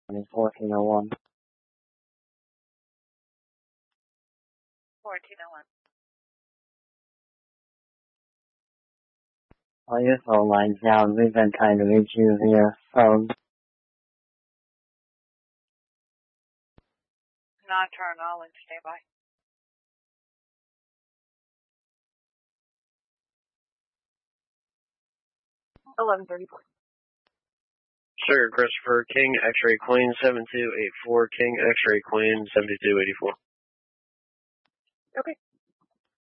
1401. 1401. All your phone lines down. We've been trying to reach you via phone. Non-turn all and stay by. 1134. Sir, Christopher, King, X-Ray Queen, 7284, King, X-Ray Queen, 7284. Okay.